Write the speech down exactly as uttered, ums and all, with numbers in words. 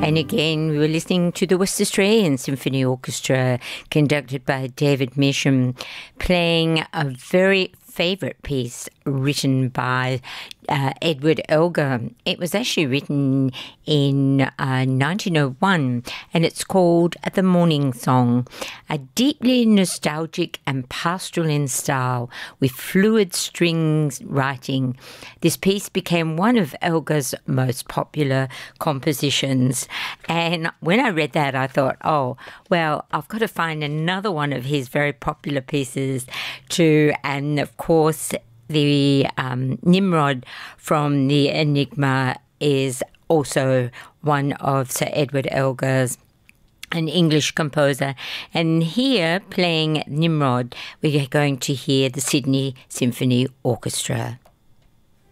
And again, we were listening to the West Australian Symphony Orchestra, conducted by David Measham, playing a very favourite piece written by uh, Edward Elgar. It was actually written in uh, nineteen oh one, and it's called The Morning Song, a deeply nostalgic and pastoral in style with fluid strings writing. This piece became one of Elgar's most popular compositions, and when I read that I thought, oh, well, I've got to find another one of his very popular pieces too, and of course the um, Nimrod from the Enigma is also one of Sir Edward Elgar's, an English composer. And here, playing Nimrod, we are going to hear the Sydney Symphony Orchestra.